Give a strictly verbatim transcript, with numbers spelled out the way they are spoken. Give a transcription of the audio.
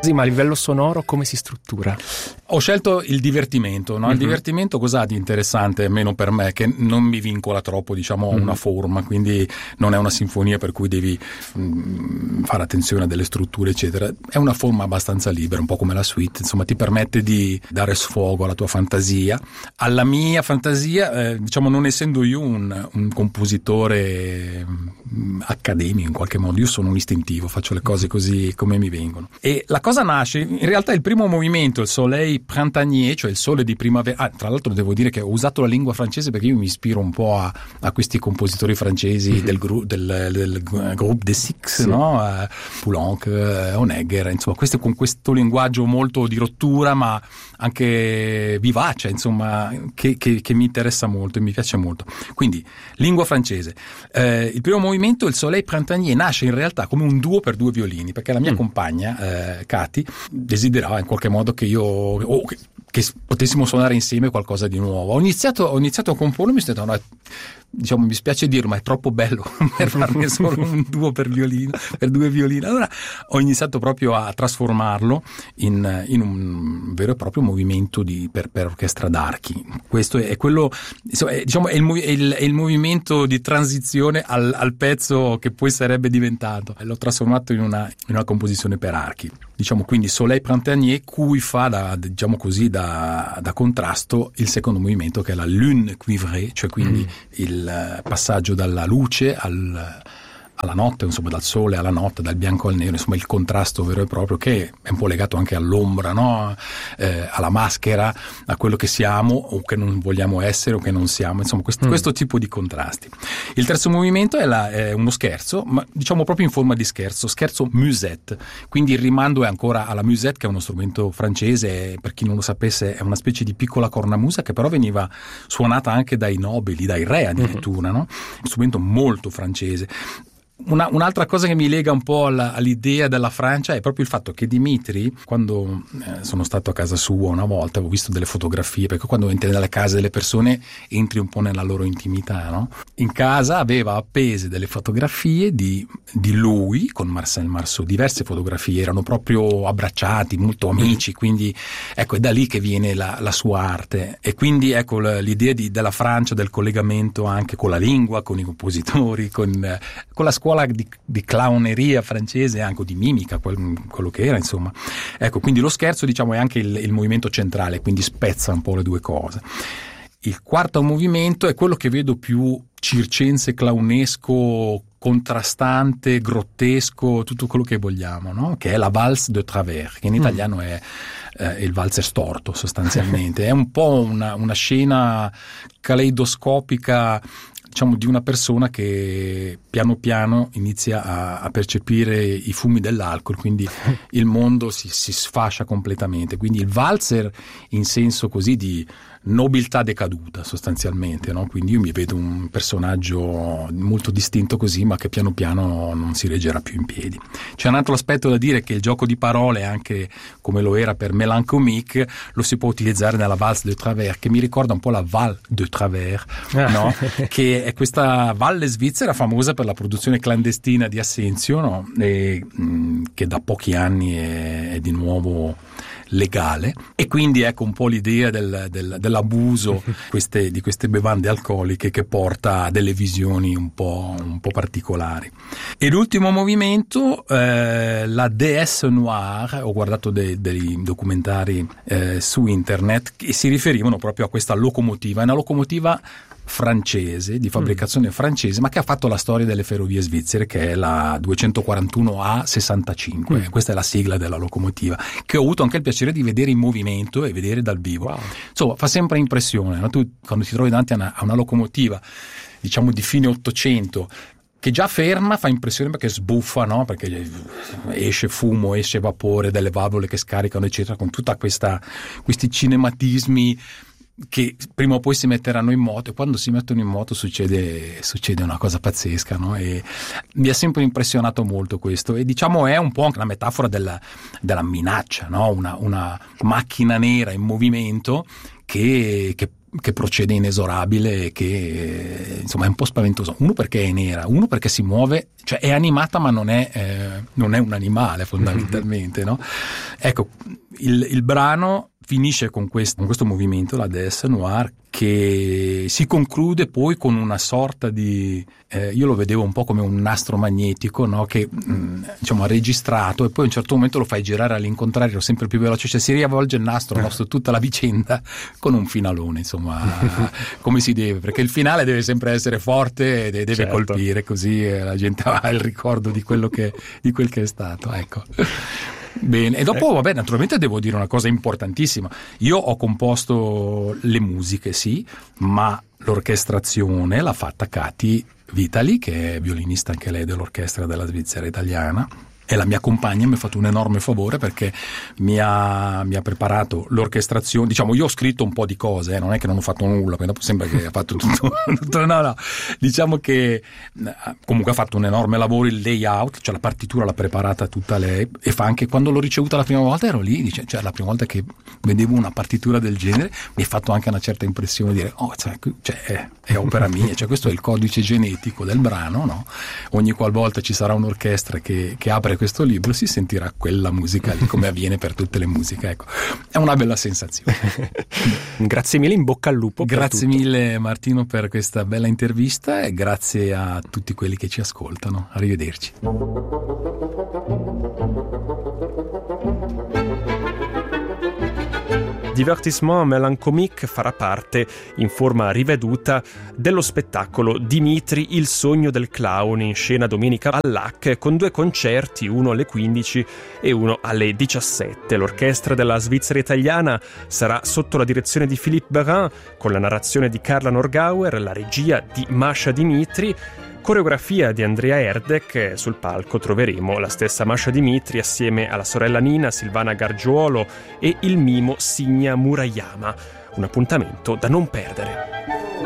Sì, ma a livello sonoro come si struttura? Ho scelto il divertimento, no? Il mm-hmm. divertimento cos'ha di interessante, meno per me, che non mi vincola troppo, diciamo, a mm-hmm. una forma, quindi non è una sinfonia per cui devi mh, fare attenzione a delle strutture, eccetera. È una forma abbastanza libera, un po' come la suite, insomma, ti permette di dare sfogo alla tua fantasia. Alla mia fantasia, eh, diciamo, non essendo io un, un compositore mh, accademico in qualche modo, io sono un istintivo, faccio le cose così come mi vengono. E la cosa nasce, in realtà il primo movimento, il Soleil printanier, cioè il sole di primavera. Ah, tra l'altro devo dire che ho usato la lingua francese perché io mi ispiro un po' a, a questi compositori francesi mm-hmm. del, gru- del, del groupe des Six, sì. no? Uh, Poulenc, uh, Honegger, insomma, questi con questo linguaggio molto di rottura ma anche vivace, insomma, che, che, che mi interessa molto e mi piace molto. Quindi, lingua francese. Eh, il primo movimento, il Soleil printanier, nasce in realtà come un duo per due violini, perché la mia mm. compagna, eh, Cati, desiderava in qualche modo che io o che, che potessimo suonare insieme qualcosa di nuovo. Ho iniziato, ho iniziato a comporlo e mi sono detto, no, è, diciamo, mi spiace dirlo, ma è troppo bello per farne solo un duo per violino, per due violini. Allora ho iniziato proprio a trasformarlo in, in un vero e proprio movimento di, per, per orchestra d'archi. Questo è, è quello, insomma, è, diciamo, è il, è, il, è il movimento di transizione al, al pezzo che poi sarebbe diventato. L'ho trasformato in una, in una composizione per archi. Diciamo quindi Soleil printanier, cui fa da, diciamo così, da, da contrasto il secondo movimento, che è la lune cuivrée, cioè quindi mm. il passaggio dalla luce al, alla notte, insomma, dal sole alla notte, dal bianco al nero, insomma il contrasto vero e proprio, che è un po' legato anche all'ombra, no? Eh, alla maschera, a quello che siamo o che non vogliamo essere o che non siamo, insomma questo, mm. questo tipo di contrasti. Il terzo movimento è, la, è uno scherzo, ma diciamo proprio in forma di scherzo, scherzo musette, quindi il rimando è ancora alla musette, che è uno strumento francese, per chi non lo sapesse è una specie di piccola cornamusa che però veniva suonata anche dai nobili, dai re addirittura, mm. no? Un strumento molto francese. Una, un'altra cosa che mi lega un po' alla, all'idea della Francia è proprio il fatto che Dimitri, quando eh, sono stato a casa sua una volta, ho visto delle fotografie, perché quando entri nelle case delle persone entri un po' nella loro intimità, no? In casa aveva appese delle fotografie di, di lui con Marcel Marceau, diverse fotografie, erano proprio abbracciati, molto amici, quindi ecco è da lì che viene la, la sua arte. E quindi ecco l'idea di, della Francia, del collegamento anche con la lingua, con i compositori, con, eh, con la scuola Di, di clowneria francese, anche di mimica, quel, quello che era, insomma. Ecco, quindi lo scherzo, diciamo, è anche il, il movimento centrale, quindi spezza un po' le due cose. Il quarto movimento è quello che vedo più circense, clownesco, contrastante, grottesco, tutto quello che vogliamo, no? Che è la valse de travers, che in italiano mm. è eh, il valzer storto sostanzialmente. È un po' una, una scena caleidoscopica, diciamo, di una persona che piano piano inizia a, a percepire i fumi dell'alcol, quindi il mondo si, si sfascia completamente. Quindi il valzer in senso così di nobiltà decaduta sostanzialmente, no? Quindi io mi vedo un personaggio molto distinto così, ma che piano piano non si reggerà più in piedi. C'è un altro aspetto da dire, che il gioco di parole, anche come lo era per Mélanconique, lo si può utilizzare nella valse de travers, che mi ricorda un po' la Val de Travers, no? Che è questa valle svizzera famosa per la produzione clandestina di Assenzio, no? E, mh, che da pochi anni è, è di nuovo legale, e quindi ecco un po' l'idea del, del, dell'abuso queste, di queste bevande alcoliche, che porta a delle visioni un po', un po' particolari. E l'ultimo movimento, eh, la déesse noire, ho guardato dei, dei documentari eh, su internet che si riferivano proprio a questa locomotiva, è una locomotiva francese, di fabbricazione mm. francese, ma che ha fatto la storia delle ferrovie svizzere, che è la duecentoquarantuno A sessantacinque. Mm. Questa è la sigla della locomotiva, che ho avuto anche il piacere di vedere in movimento e vedere dal vivo. Wow. Insomma, fa sempre impressione, no? Tu quando ti trovi davanti a una, a una locomotiva, diciamo di fine Ottocento, che già ferma, fa impressione perché sbuffa, no? Perché esce fumo, esce vapore, delle valvole che scaricano, eccetera, con tutta questa questi cinematismi che prima o poi si metteranno in moto, e quando si mettono in moto succede, succede una cosa pazzesca, no? E mi ha sempre impressionato molto questo, e diciamo è un po' anche una metafora della, della minaccia, no? Una, una macchina nera in movimento che, che che procede inesorabile e che insomma è un po' spaventoso. Uno perché è nera, uno perché si muove, cioè è animata ma non è, eh, non è un animale fondamentalmente, no? Ecco, il, il brano finisce con questo, con questo movimento, la Déesse Noire, che si conclude poi con una sorta di, eh, io lo vedevo un po' come un nastro magnetico, no? Che mh, diciamo ha registrato e poi a un certo momento lo fai girare all'incontrario sempre più veloce, cioè si riavvolge il nastro, no? Su tutta la vicenda con un finalone, insomma, come si deve, perché il finale deve sempre essere forte e deve certo. colpire, così la gente ha il ricordo di quello che, di quel che è stato, ecco. Bene, e dopo, vabbè, naturalmente devo dire una cosa importantissima. Io ho composto le musiche, sì, ma l'orchestrazione l'ha fatta Kati Vitali, che è violinista anche lei dell'orchestra della Svizzera italiana. E la mia compagna mi ha fatto un enorme favore perché mi ha, mi ha preparato l'orchestrazione. Diciamo, io ho scritto un po' di cose, eh, non è che non ho fatto nulla, poi dopo sembra che ha fatto tutto, tutto. No, no. Diciamo che comunque ha fatto un enorme lavoro, il layout, cioè la partitura l'ha preparata tutta lei. E fa anche, quando l'ho ricevuta la prima volta ero lì, dice, cioè la prima volta che vedevo una partitura del genere, mi ha fatto anche una certa impressione di dire, oh, cioè, cioè è, è opera mia, cioè questo è il codice genetico del brano, no? Ogni qualvolta ci sarà un'orchestra che, che apre questo libro si sentirà quella musica lì, come avviene per tutte le musiche, ecco. È una bella sensazione. Grazie mille, in bocca al lupo. Grazie mille Martino per questa bella intervista e grazie a tutti quelli che ci ascoltano. Arrivederci. Divertissement Mélancolique farà parte, in forma riveduta, dello spettacolo Dimitri, il sogno del clown, in scena domenica all'A C, con due concerti, uno alle quindici e uno alle diciassette. L'orchestra della Svizzera italiana sarà sotto la direzione di Philippe Berin, con la narrazione di Carla Norgauer, la regia di Masha Dimitri, coreografia di Andrea Erdek. Sul palco troveremo la stessa Masha Dimitri assieme alla sorella Nina, Silvana Gargiuolo e il mimo Signa Murayama. Un appuntamento da non perdere.